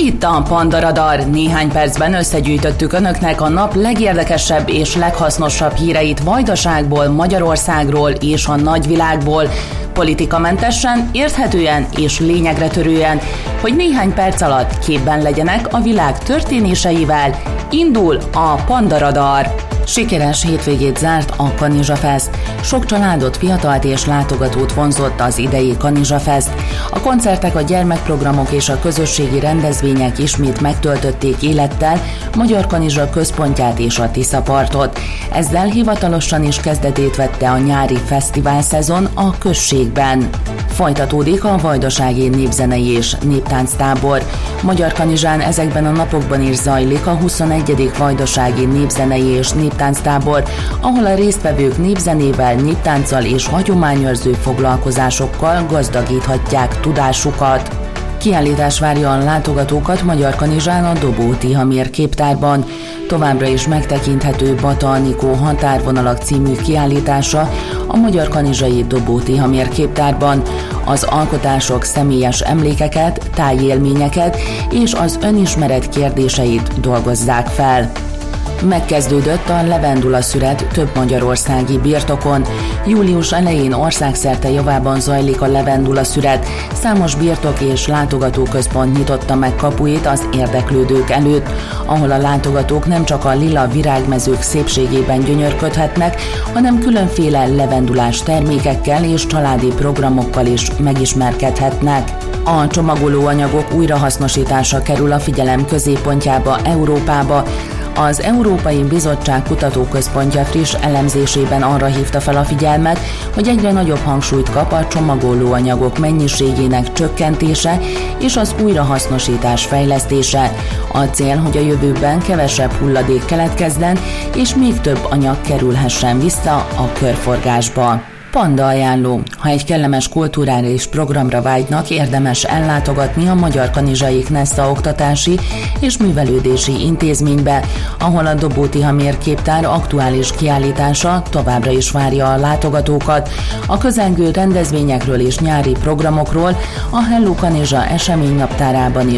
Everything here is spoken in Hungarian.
Itt a Panda Radar. Néhány percben összegyűjtöttük önöknek a nap legérdekesebb és leghasznosabb híreit Vajdaságból, Magyarországról és a nagyvilágból. Politikamentesen, érthetően és lényegre törően, hogy néhány perc alatt képben legyenek a világ történéseivel. Indul a Panda Radar. Sikeres hétvégét zárt a Kanizsa Fest. Sok családot, fiatalt és látogatót vonzott az idei Kanizsa Fest. A koncertek, a gyermekprogramok és a közösségi rendezvények ismét megtöltötték élettel Magyar Kanizsa központját és a Tiszapartot. Ezzel hivatalosan is kezdetét vette a nyári fesztivál szezon a községben. Folytatódik a vajdasági népzenei és néptánctábor. Magyar Kanizsán ezekben a napokban is zajlik a 21. vajdasági népzenei és néptánctábor, ahol a résztvevők népzenével, néptánccal és hagyományőrző foglalkozásokkal gazdagíthatják tudásukat. Kiállítás várja a látogatókat Magyar Kanizsán a Dobó Tihamér képtárban. Továbbra is megtekinthető Bata Anikó határvonalak című kiállítása a Magyar Kanizsai Dobó Tihamér képtárban. Az alkotások személyes emlékeket, tájélményeket és az önismeret kérdéseit dolgozzák fel. Megkezdődött a levendula szüret több magyarországi birtokon. Július elején országszerte javában zajlik a levendula szüret. Számos birtok és látogatóközpont nyitotta meg kapuit az érdeklődők előtt, ahol a látogatók nem csak a lila virágmezők szépségében gyönyörködhetnek, hanem különféle levendulás termékekkel és családi programokkal is megismerkedhetnek. A csomagolóanyagok újrahasznosítása kerül a figyelem középpontjába Európába. Az Európai Bizottság Kutatóközpontja friss elemzésében arra hívta fel a figyelmet, hogy egyre nagyobb hangsúlyt kap a csomagolóanyagok mennyiségének csökkentése és az újrahasznosítás fejlesztése. A cél, hogy a jövőben kevesebb hulladék keletkezzen, és még több anyag kerülhessen vissza a körforgásba. Panda ajánló. Ha egy kellemes kulturális programra vágynak, érdemes ellátogatni a Magyar Kanizsai Knesza Oktatási és Művelődési Intézménybe, ahol a Dobó Tihamér képtár aktuális kiállítása továbbra is várja a látogatókat. A közelgő rendezvényekről és nyári programokról a Hello Kanizsa eseménynaptárában is